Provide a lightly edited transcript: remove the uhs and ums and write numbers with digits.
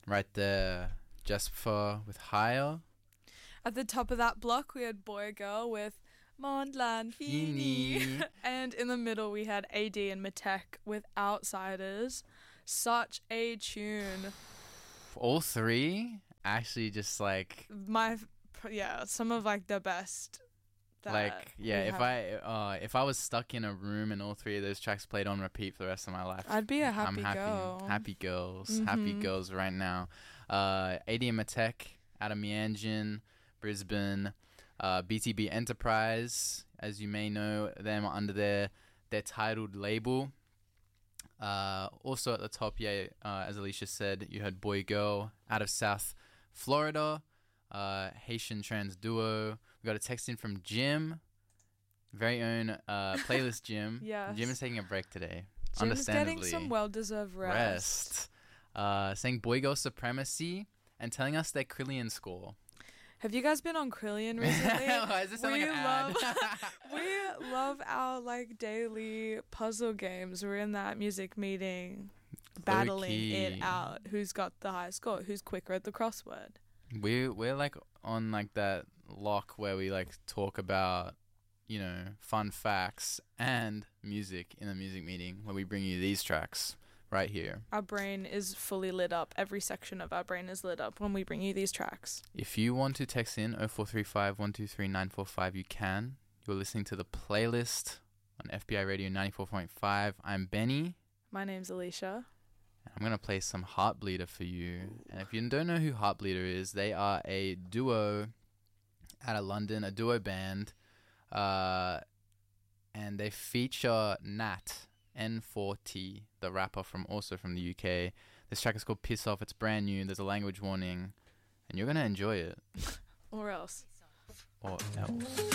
Right there, Jasper with Higher. At the top of that block, we had Boy Girl with Mondland Fini. And in the middle, we had AD and Matek with Outsiders. Such a tune. All three actually just like... some of like the best. If I was stuck in a room and all three of those tracks played on repeat for the rest of my life, I'd be a happy girl. Happy girls right now. AD and Matek, Adam Yanjin, Brisbane, BTB Enterprise, as you may know them under their titled label. Also at the top, as Alicia said, you had Boy Girl out of South Florida. Haitian trans duo. We got a text in from Jim, very own playlist Jim. Yes. Jim is taking a break today. Jim's getting some well-deserved rest. Saying Boy Girl Supremacy and telling us their Krillian score. Have you guys been on Krillian recently? Is this like an ad? We love our like daily puzzle games. We're in that music meeting, battling it out. Who's got the highest score? Who's quicker at the crossword? We're like on like that lock where we like talk about, fun facts and music in the music meeting, where we bring you these tracks right here. Our brain is fully lit up. Every section of our brain is lit up when we bring you these tracks. If you want to text in 0435 123 945, you can. You're listening to the playlist on FBI Radio 94.5. I'm Benny. My name's Alicia. I'm going to play some Heartbleeder for you. And if you don't know who Heartbleeder is, they are a duo out of London, a duo band. And they feature Nat, N4T, the rapper also from the UK. This track is called Piss Off. It's brand new. There's a language warning. And you're going to enjoy it. Or else. Or else.